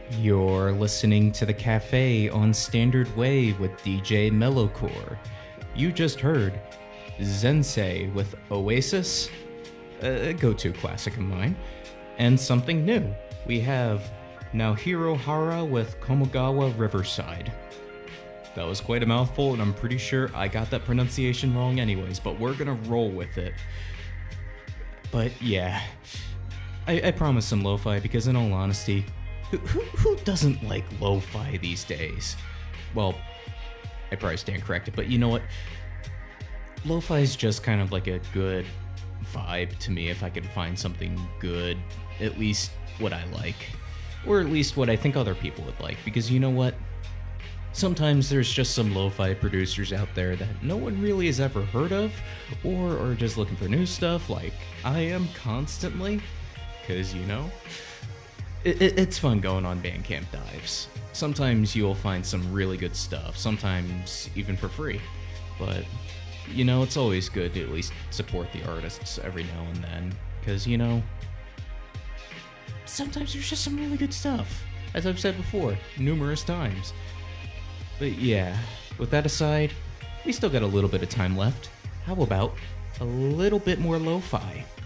You're listening to The Cafe on Standard Way with DJ Mellowcore. You just heard Zensei with Oasis, a go-to classic of mine, and something new. We have Naohiro Hara with Komogawa Riverside. That was quite a mouthful, and I'm pretty sure I got that pronunciation wrong anyways, but we're gonna roll with it. But yeah, I promise some lo-fi because in all honesty, who doesn't like lo-fi these days? Well, I probably stand corrected, but you know what? Lo-fi is just kind of like a good vibe to me if I can find something good, at least what I like. Or at least what I think other people would like, because you know what? Sometimes there's just some lo-fi producers out there that no one really has ever heard of, or are just looking for new stuff like I am constantly, because you know? It's fun going on Bandcamp dives. Sometimes you'll find some really good stuff, sometimes even for free. But, you know, it's always good to at least support the artists every now and then. Because, you know, sometimes there's just some really good stuff. As I've said before, numerous times. But yeah, with that aside, we still got a little bit of time left. How about a little bit more lo-fi?